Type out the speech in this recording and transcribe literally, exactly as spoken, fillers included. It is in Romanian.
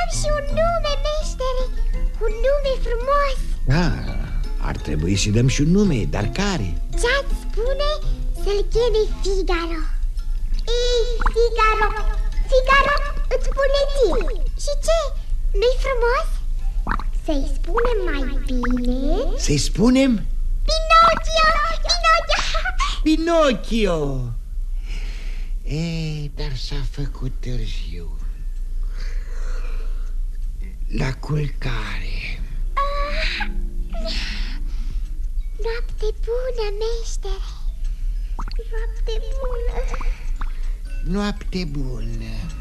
și un nume, meștere. Un nume frumos. Ah, ar trebui să dăm și un nume, dar care? Ce-ați spune să-l cheme Figaro? Ei, Figaro, Figaro, îți spune ție. Și ce? Nu-i frumos? Să-i spunem mai bine? Să-i spunem? Pinocchio, Pinocchio. Pinocchio. E, dar s-a făcut târziu. La culcare. Ah. Noapte bună, meștere. Noapte bună. Noapte bună.